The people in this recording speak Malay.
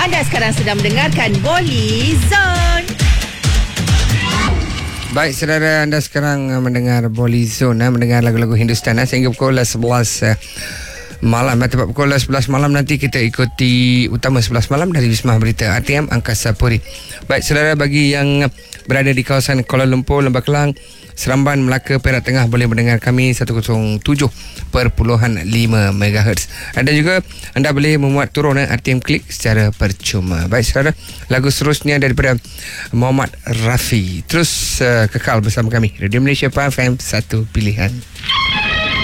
Anda sekarang sedang mendengarkan Bolly Zone. Baik, saudara, anda sekarang mendengar Bolly Zone, mendengar lagu-lagu Hindustan sehingga pukul 11 malam. Tepat pukul 11 malam nanti kita ikuti Utama 11 malam dari Wisma Berita ATM Angkasa Puri. Baik, saudara, bagi yang berada di kawasan Kuala Lumpur, Lembah Kelang, Seremban, Melaka, Perak Tengah boleh mendengar kami 107.5 MHz. Ada juga anda boleh memuat turun ATM Klik secara percuma. Baik, saudara, lagu seterusnya daripada Muhammad Rafi. Terus kekal bersama kami, Radio Malaysia FM, satu pilihan.